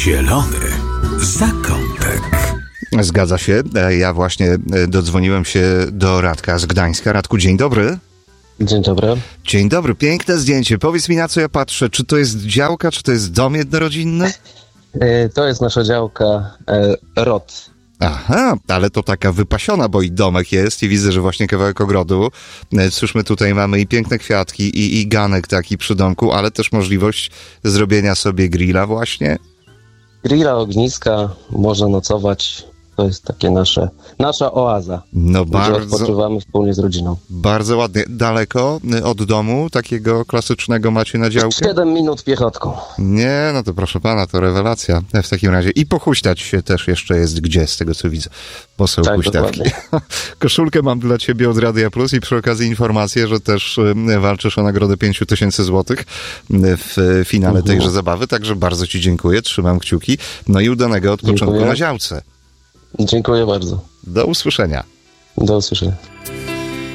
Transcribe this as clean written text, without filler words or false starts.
Zielony zakątek. Zgadza się. Ja właśnie dodzwoniłem się do Radka z Gdańska. Radku, dzień dobry. Dzień dobry. Dzień dobry. Piękne zdjęcie. Powiedz mi, na co ja patrzę. Czy to jest działka, czy to jest dom jednorodzinny? To jest nasza działka ROT. Aha, ale to taka wypasiona, bo i domek jest i widzę, że właśnie kawałek ogrodu. Cóż, my tutaj mamy i piękne kwiatki i ganek taki przy domku, ale też możliwość zrobienia sobie grilla właśnie. Grilla, ogniska, można nocować. To jest takie nasza oaza. No Gdzie bardzo, odpoczywamy wspólnie z rodziną. bardzo ładnie. Daleko od domu takiego klasycznego macie na działkę? 7 minut piechotką. Nie, no to proszę pana, to rewelacja w takim razie. I pochuśtać się też jeszcze jest gdzie, z tego co widzę. Poseł Tak, huśtawki. Koszulkę mam dla ciebie od Radia Plus i przy okazji informację, że też walczysz o nagrodę 5000 złotych w finale tejże zabawy, także bardzo ci dziękuję, trzymam kciuki. No i udanego odpoczynku Dziękuję. na działce. Dziękuję bardzo. Do usłyszenia. Do usłyszenia.